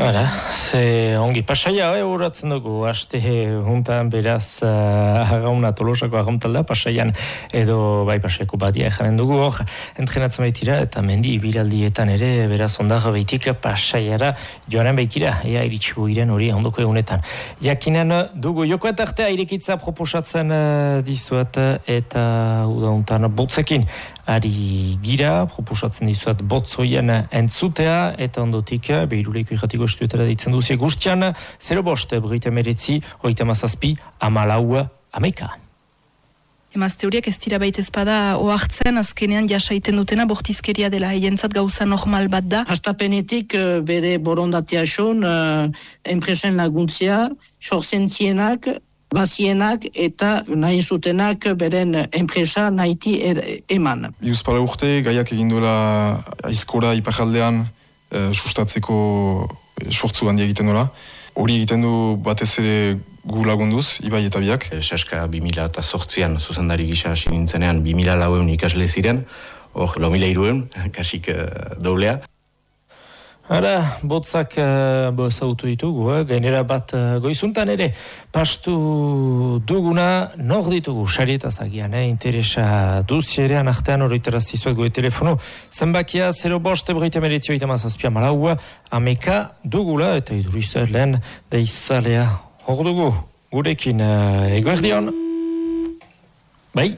Hala, ze ongi pasaia horatzen dugu, aste juntan beraz agauna Tolosako agauntalda pasaian edo bai pasaiako badia jaren dugu hor, entrenatzen baitira eta mendi ibiraldietan ere beraz ondaga baitik pasaiara joaren baikira, ea iritsiko giren hori ondoko egunetan. Jakinen dugu joko eta artea irekitza proposatzen dizuet eta udauntan botzekin ari gira, proposatzen dizuet botzoien entzutea, eta ondotik, behiruleiko irratiko estuetara ditzen duzie guztian, 0-5, berrogeita hemeretzi, hogeita hamazazpi, 14, 11. Emazte horiek ez dira baita ezpada ohartzen azkenean jasaiten dutena bortizkeria dela, hientzat gauza normal bat da. Hastapenetik bere borondatea son, enpresen laguntzia, sorzentzienak, bazienak eta nahi zutenak beren enpresa nahiti eman. Iuspala urte, gaiak egindola aizkora iparaldean sustatzeko esfortzu handi egiten dola. Hori egiten du batez ere gu lagunduz, Ibai eta biak. Saska 2008an zuzendari gisa hasi nintzenean 2004 ikasle ziren, hor 2003, kasik doblea. Ara, botzak zautu ditugu, gainera bat goizuntan ere, pastu duguna nor ditugu, sarietaz agian, interesa duzierean artean horretaraz dizuet goe telefonu, zenbakia 0-5, berrogeita hemeretzi, hogeita hamazazpi, 14, 11 dugula, eta iduriz lehen deizalea hor dugu, gurekin eguerdion. Bai?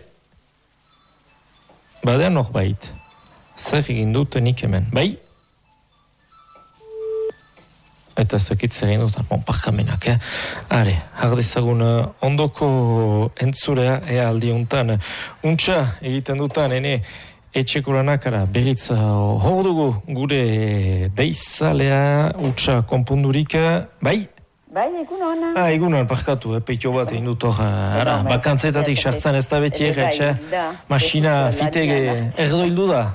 Badean hor bait. Zer egin dut nik hemen, bai? Eta zekit zer egin dutan, parkamenak, Are, hardezagun ondoko entzurea, aldi untan, untxa egiten dutan, etxeko lanakara, berriz hor dugu gure deizalea, utxa konpundurik, bai? Bai, egunon. Egunon, parkatu, peitio bat egin dut hor, bakantzetatik sartzen ez da beti erretxe, masina fitege erdoildu da.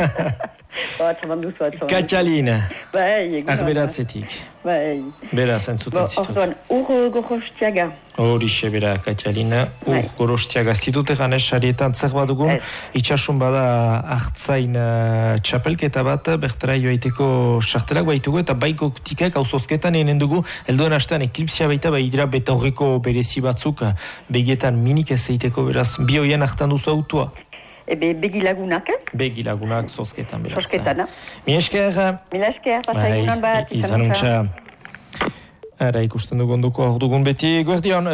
Katxalina, arberatzetik. Bai. Beraz, entzuten zitut. Orduan, Gorostiaga. Horixe, bera, Katxalina. Gorostiaga. Zitute ganez, sarietan zer bat dugun, itxasun bada hartzain txapelketa bat, bertara joaiteko sartelak baitugu, eta baiko tikak hauzozketan enen dugu, elduen hastean eklipsia baita, bai dira beta horreko berezi batzuk, begietan minik ez eiteko, beraz, bioian hartan duzu autua. Begilagunak, Begilagunak, zozketan, beraz. Zozketan, Mi esker. Mila esker, pasa egunan bat. Izan untxa. Ara ikusten dugun duko hor dugun beti, egunon.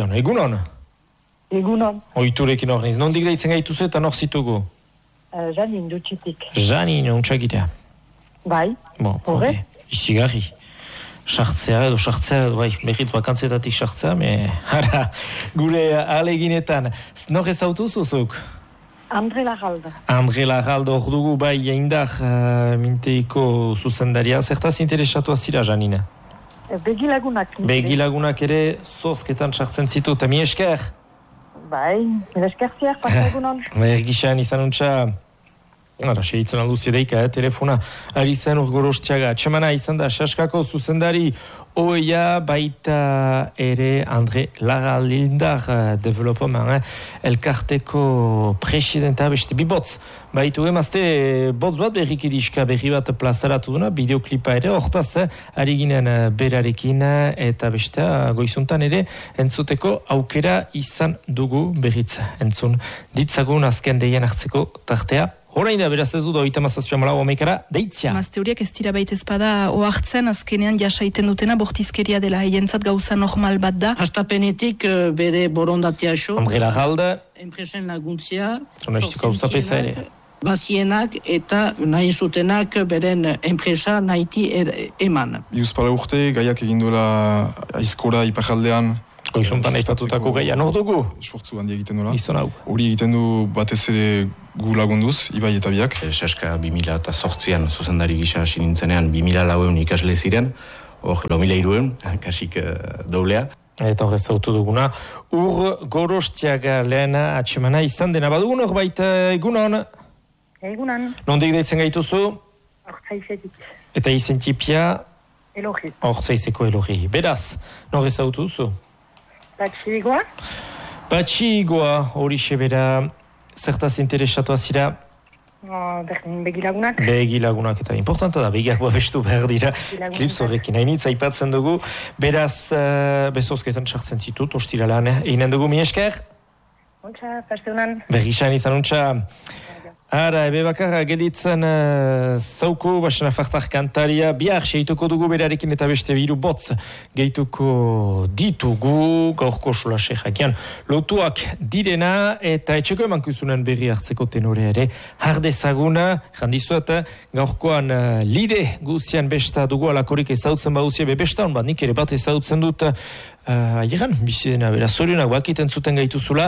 Egunon. Oiturekin hor niz, nondik deitzen gaituzu eta nor zitugu? Janin dutxitik. Janin, untxa gira. Bai, horre? Izigarri. Sartzea edo, bai, behitz bakantzetatik sartzea, ara, gure aleginetan. Nor ez autuzuzuk? Andre Lagalda. Andre Lagalda hor dugu, bai, jaindar minteiko zuzendaria. Zertaz interesatu azira, Janina? Begilagunak. Begilagunak ere zozketan sartzen zitu, eta mi esker? Bai, mi esker ziar, pasa egunon. Ergixan izan untxa, segitzen alduzi deika, telefona, ari zen Gorostiaga. Txemana izan da, Saskako zuzendari oia baita ere Andre Lagaldar development elkarteko presidenta beste bibotz. Baitu emazte botz bat berriki diska berri bat plazaratu duna, bideoklipa ere, hortaz, ari ginen berarekin eta beste goizuntan ere entzuteko aukera izan dugu berritz entzun. Ditzagun azken deien hartzeko tartea. Horain da, beraz ez du da, 37 deitzia. Emazte horiek ez dira baita ezpada ohartzen azkenean jasaiten dutena bortizkeria dela, hientzat gauza normal bat da. Hastapenetik bere borondatea son, Andre Lagalda, enpresen laguntzia, sorzentzienak, bazienak eta nahi zutenak beren enpresa nahiti eman. Iuspala urte, gaiak egindola aizkora iparaldean, goizuntan aipatutako gaian hor dugu. Esfortzu handi egiten dola. Izan hau. Hori egiten du batez ere gu lagunduz, Ibai eta biak. Saska 2008an zuzendari gisa hasi nintzenean 2004 ikasle ziren, hor 2003, kasik doblea. Eta horrez zautu duguna. Gorostiaga lehena atxemana izan dena. Badugun hor baita egunon? Egunon. Nondik deitzen gaituzu? Hortzaizetik. Eta izen tipia? Elogi. Hortzaizeko Elogi. Beraz, norrez zautu duzu? Patxigoa, hori sebera, zertaz interesatu azira? Berdin begilagunak. Begilagunak eta importanta da, begiak babestu behar dira. Klips horrekin hainitz aipatzen dugu. Beraz, bezozketan sartzen zitut, ostiralean eginen dugu, mi esker? Untxa, pasteunan. Bergixan izan untxa. Ara, ebe bakarra geditzen zauku, basena fartar kantaria, bihar seituko dugu berarekin eta beste biru botz gehituko ditugu, gaurko solase jakian lotuak direna eta etxeko emankuzunen berri hartzeko tenore ere hardezaguna, jandizuet, gaurkoan lide guzian besta dugu alakorik ezautzen bauzia bebesta, honbat nik ere bat ezautzen dut aieran, bizidena bera zorionak bakiten zuten gaituzula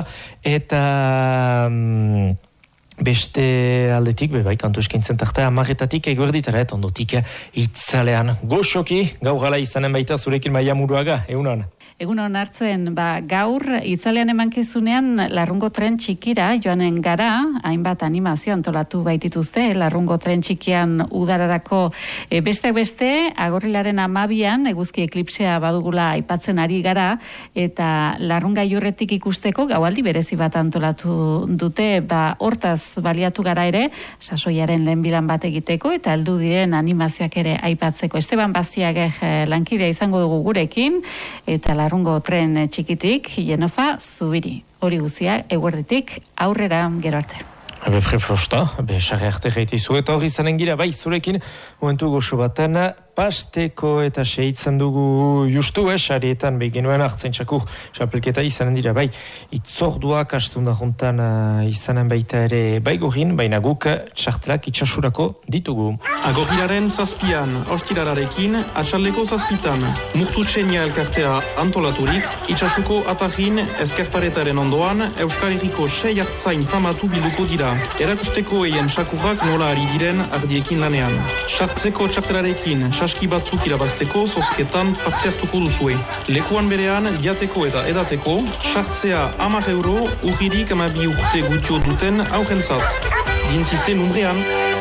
eta beste aldetik, bai kantu eskaintzen tartea, amarretatik eguerditara, eta ondotik itzalean goxoki, gaur gala izanen baita zurekin Maia Muruaga, egunan. Egunon hartzen, gaur itzalean emankizunean Larrungo tren txikira joanen gara, hainbat animazio antolatu baitituzte, Larrungo tren txikian udararako besteak beste, Agorrilaren 12an eguzki eklipsea badugula aipatzen ari gara, eta Larrunga Gailurretik ikusteko gaualdi berezi bat antolatu dute, hortaz baliatu gara ere, sasoiaren lehenbilan bat egiteko, eta heldu diren animazioak ere aipatzeko. Esteban Bastiagek lankidea izango dugu gurekin, eta Larrungo tren txikitik, Jenofa Zubiri. Hori guzia, eguerditik aurrera gero arte. Ebe prefosta, sarri arte gaitizu eta hori zanen gira, bai zurekin, momentu goxo baten, pasteko eta seitzen dugu justu, sarietan begenuen hartzen txakur xapelketa izanen dira, bai itzorduak astunda juntan izanen baita ere bai gorin, baina guk txartelak itxasurako ditugu. Agorrilaren 7an, ostirararekin, atxaldeko 7an, Murtutxenia elkartea antolaturik, itxasuko atarrin ezkerparetaren ondoan, Euskal Herriko 6 hartzain famatu bilduko dira. Erakusteko eien txakurrak nola ari diren ardiekin lanean. Sartzeko txartelarekin, saski batzuk irabazteko zozketan parte hartuko duzue. Lekuan berean, diateko eta edateko, sartzea 10 euro, urririk 12 urte gutio duten aurrentzat. Dintziste numbrean.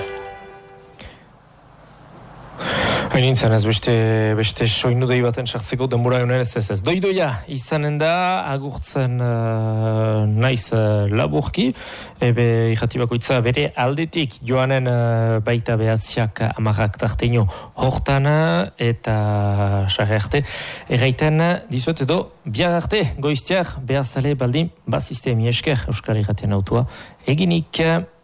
Hain ez beste soinudei baten sartzeko denbora honen ez. Doidoia izanen da, agurtzen naiz laburki, ebe irratibako itza bere aldetik joanen baita behatziak amarrak tarteino hortana eta sarri arte. Erraiten dizuet edo, biar arte goiztiak behazale baldin baziste mi esker Euskal Irratien autua eginik.